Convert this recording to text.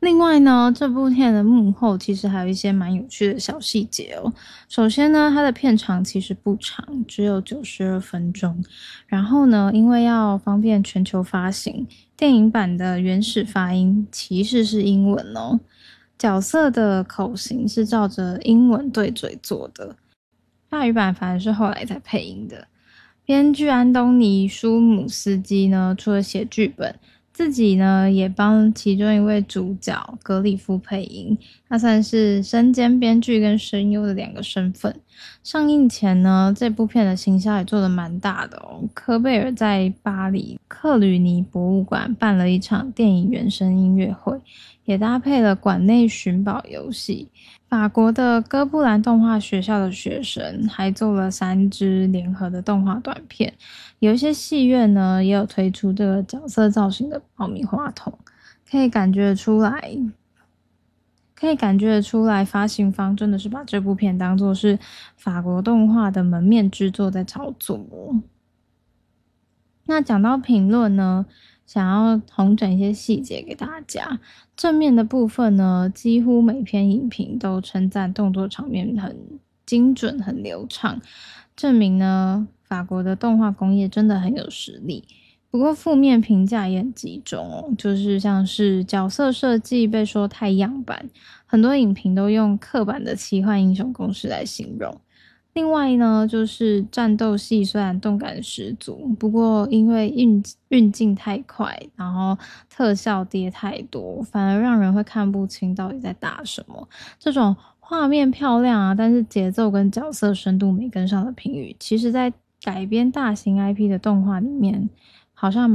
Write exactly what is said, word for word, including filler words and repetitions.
另外呢，这部片的幕后其实还有一些蛮有趣的小细节哦。首先呢，它的片长其实不长，只有九十二分钟。然后呢，因为要方便全球发行，电影版的原始发音其实是英文哦，角色的口型是照着英文对嘴做的，法语版反而是后来才配音的。编剧安东尼·舒姆斯基呢，除了写剧本，自己呢也帮其中一位主角格里夫配音，他算是身兼编剧跟声优的两个身份。上映前呢，这部片的行销也做得蛮大的哦。科贝尔在巴黎克吕尼博物馆办了一场电影原声音乐会，也搭配了馆内寻宝游戏。法国的哥布兰动画学校的学生还做了三支联合的动画短片，有一些戏院呢也有推出这个角色造型的爆米花筒，可以感觉出来，可以感觉出来发行方真的是把这部片当作是法国动画的门面之作在操作哦。那讲到评论呢，想要统整一些细节给大家。正面的部分呢，几乎每篇影评都称赞动作场面很精准、很流畅，证明呢法国的动画工业真的很有实力。不过负面评价也很集中哦，就是像是角色设计被说太样板，很多影评都用刻板的奇幻英雄故事来形容。另外呢，就是战斗戏虽然动感十足，不过因为运运镜太快，然后特效跌太多，反而让人会看不清到底在打什么。这种画面漂亮啊，但是节奏跟角色深度没跟上的评语，其实在改编大型 I P 的动画里面，好像